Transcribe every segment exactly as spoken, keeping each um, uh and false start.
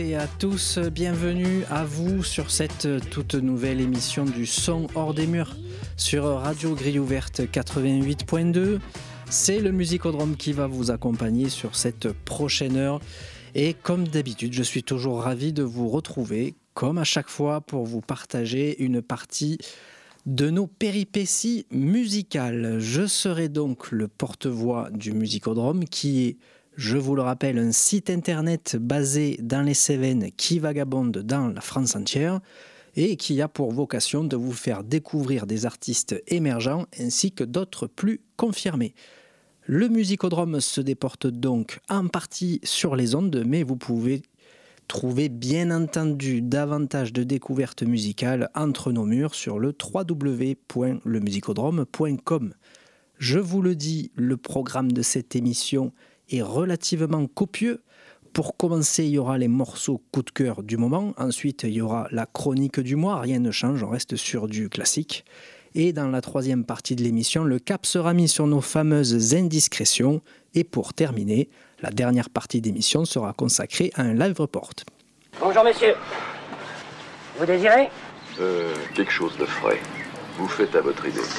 Et à tous, bienvenue à vous sur cette toute nouvelle émission du son hors des murs sur Radio Grille Ouverte quatre-vingt-huit point deux. C'est le Musicodrome qui va vous accompagner sur cette prochaine heure. Et comme d'habitude, je suis toujours ravi de vous retrouver, comme à chaque fois, pour vous partager une partie de nos péripéties musicales. Je serai donc le porte-voix du Musicodrome qui est, je vous le rappelle, un site internet basé dans les Cévennes qui vagabonde dans la France entière et qui a pour vocation de vous faire découvrir des artistes émergents ainsi que d'autres plus confirmés. Le Musicodrome se déporte donc en partie sur les ondes, mais vous pouvez trouver bien entendu davantage de découvertes musicales entre nos murs sur le w w w point le musicodrome point com. Je vous le dis, le programme de cette émission est relativement copieux. Pour commencer, il y aura les morceaux coup de cœur du moment. Ensuite, il y aura la chronique du mois. Rien ne change, on reste sur du classique. Et dans la troisième partie de l'émission, le cap sera mis sur nos fameuses indiscrétions. Et pour terminer, la dernière partie d'émission sera consacrée à un live report. Bonjour messieurs. Vous désirez ? Euh, quelque chose de frais. Vous faites à votre idée.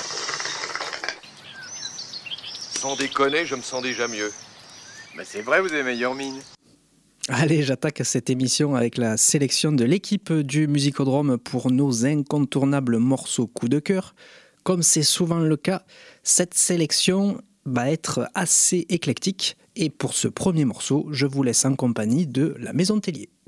Sans déconner, je me sens déjà mieux. Mais c'est vrai, vous avez meilleure mine. Allez, j'attaque cette émission avec la sélection de l'équipe du Musicodrome pour nos incontournables morceaux coup de cœur. Comme c'est souvent le cas, cette sélection va être assez éclectique. Et pour ce premier morceau, je vous laisse en compagnie de la Maison Tellier.